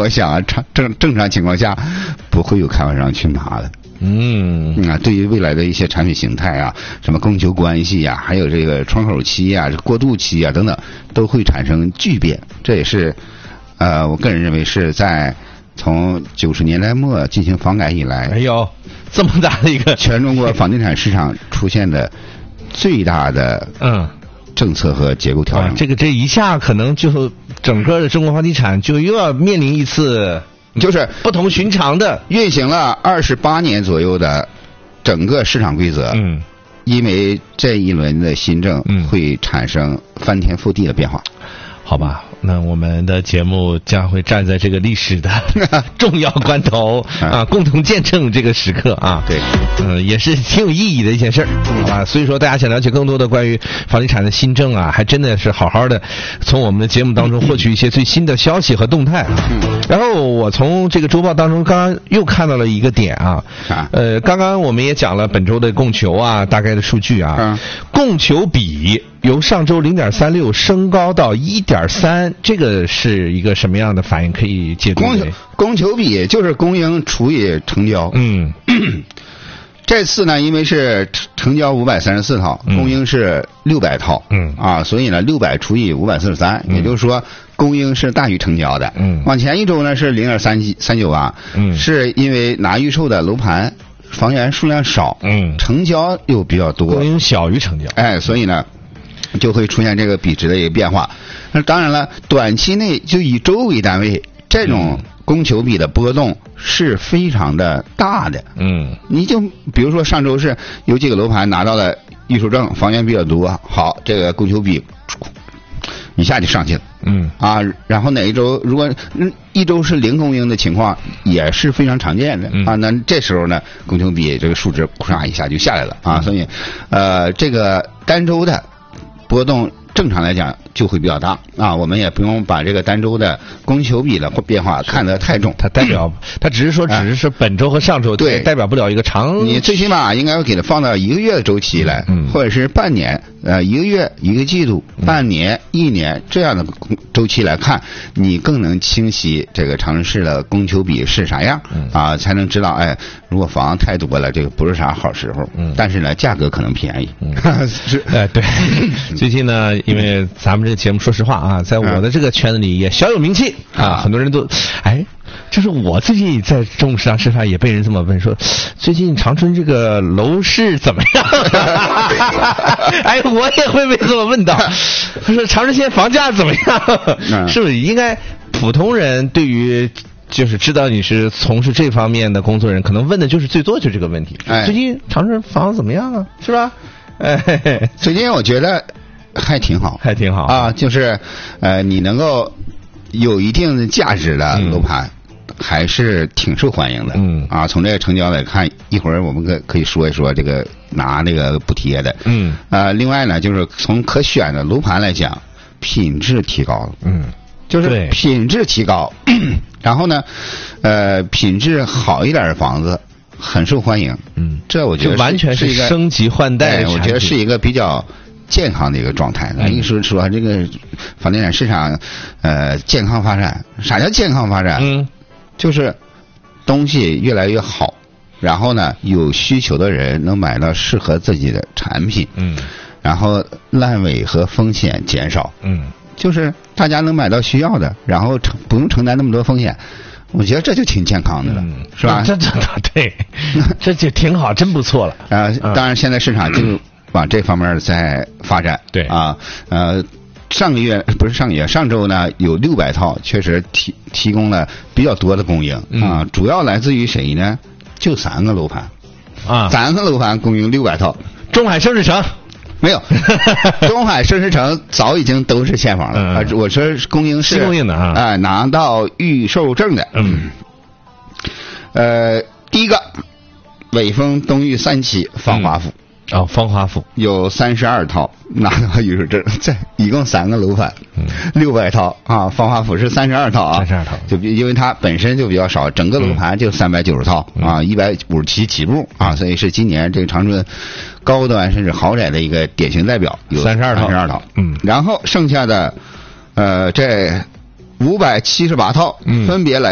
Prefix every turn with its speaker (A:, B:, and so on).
A: 我想啊，正常情况下不会有开发商去拿的。对于未来的一些产品形态啊，什么供求关系啊，还有这个窗口期啊、过渡期啊等等，都会产生巨变。这也是我个人认为是在从90年代末进行房改以来，
B: 这么大的一个
A: 全中国房地产市场出现的最大的政策和结构调整。
B: 这一下可能就整个的中国房地产就又要面临一次
A: 就是
B: 不同寻常的
A: 运行了28年左右的整个市场规则。因为这一轮的新政会产生翻天覆地的变化。
B: 好吧，那我们的节目将会站在这个历史的重要关头共同见证这个时刻啊。
A: 对，
B: 也是挺有意义的一件事儿，好吧。所以说，大家想了解更多的关于房地产的新政啊，还真的是好好的从我们的节目当中获取一些最新的消息和动态。然后我从这个周报当中刚刚又看到了一个点啊，刚刚我们也讲了本周的供求啊，大概的数据啊，供求比由上周0.36升高到1.3，这个是一个什么样的反应？可以解读为
A: 供求比就是供应除以成交。这次呢，因为是成交534套，供应是600套，所以呢600除以543，也就是说供应是大于成交的。往前一周呢是0.398，是因为拿预售的楼盘房源数量少，成交又比较多，
B: 供应小于成交，
A: 所以呢就会出现这个比值的一个变化。那当然了，短期内就以周为单位，这种供求比的波动是非常的大的。你就比如说上周是有几个楼盘拿到了预售证，房源比较多，好，这个供求比一下就上去了。然后哪一周如果一周是零供应的情况也是非常常见的那这时候呢供求比这个数值唰一下就下来了所以这个单周的波动正常来讲就会比较大我们也不用把这个单周的供求比的变化看得太重，
B: 它只是本周和上周，对，代表不了一个长，
A: 你最起码应该给它放到1个月的周期来，或者是半年1个月1个季度半年1年这样的周期来看，你更能清晰这个城市的供求比是啥样才能知道如果房太多了，这个不是啥好时候，但是呢价格可能便宜。
B: 对，最近呢，因为咱们这个节目说实话在我的这个圈子里也小有名气很多人都就是我最近在中午食堂吃饭也被人这么问说，最近长春这个楼市怎么样？我也会被这么问到。他说长春现在房价怎么样？是不是应该普通人对于就是知道你是从事这方面的工作人，可能问的就是最多就这个问题。最近长春房子怎么样啊？是吧？
A: 最近我觉得还挺好就是你能够有一定的价值的楼盘还是挺受欢迎的从这个成交来看，一会儿我们可以说一说这个拿那个补贴的另外呢就是从可选的楼盘来讲，品质提高了就是品质提高然后呢品质好一点的房子很受欢迎这我觉得
B: 完全是一个升级换代，
A: 我觉得是一个比较健康的一个状态。一说这个房地产市场健康发展，啥叫健康发展？就是东西越来越好，然后呢有需求的人能买到适合自己的产品然后烂尾和风险减少就是大家能买到需要的，然后不用承担那么多风险，我觉得这就挺健康的了是吧？
B: 对这就挺好，真不错了
A: 当然现在市场就往这方面在发展
B: 对
A: 上周呢有600套确实提供了比较多的供应主要来自于谁呢？就3个楼盘3个楼盘供应600套。
B: 中海盛世城
A: 没有中海盛世城早已经都是现房了我说供应是
B: 新供应的
A: 拿到预售证的第一个伟峰东域3期芳华府
B: 芳华府
A: 有32套拿到预售证，一共3个楼盘600套芳华府是32套
B: 32套，
A: 就因为它本身就比较少，整个楼盘就390套157起步所以是今年这个长春高端甚至豪宅的一个典型代表，有32套然后剩下的这578套分别来